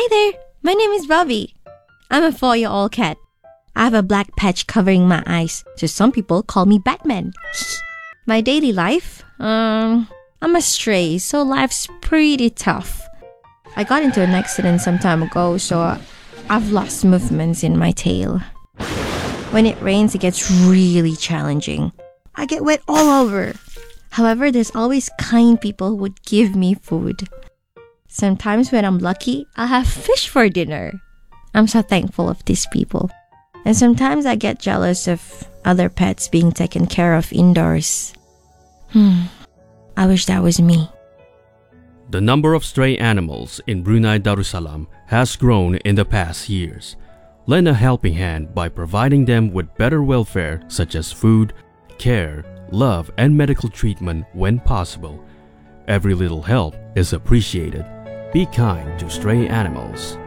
Hi there, my name is Bobby. I'm a 4-year-old cat. I have a black patch covering my eyes, so some people call me Batman. My daily life? I'm a stray, so life's pretty tough. I got into an accident some time ago, so I've lost movements in my tail. When it rains, it gets really challenging. I get wet all over. However, there's always kind people who would give me food. Sometimes when I'm lucky, I'll have fish for dinner. I'm so thankful of these people. And sometimes I get jealous of other pets being taken care of indoors. I wish that was me. The number of stray animals in Brunei Darussalam has grown in the past years. Lend a helping hand by providing them with better welfare such as food, care, love, and medical treatment when possible. Every little help is appreciated. Be kind to stray animals.